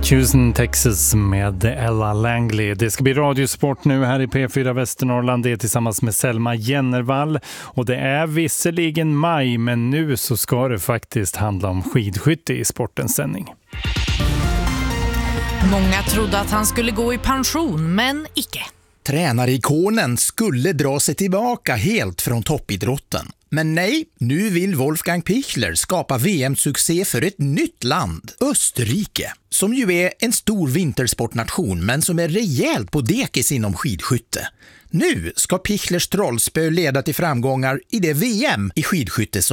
Houston, Texas med Ella Langley. Det ska bli radiosport nu här i P4 Västernorrland. Det är tillsammans med Selma Jennervall. Och det är visserligen maj, men nu så ska det faktiskt handla om skidskytte i sportens sändning. Många trodde att han skulle gå i pension, men icke. Tränarikonen skulle dra sig tillbaka helt från toppidrotten. Men nej, nu vill Wolfgang Pichler skapa VM-succé för ett nytt land, Österrike, som ju är en stor vintersportnation men som är rejält på dekis inom skidskytte. Nu ska Pichlers trollspö leda till framgångar i det VM i skidskytte som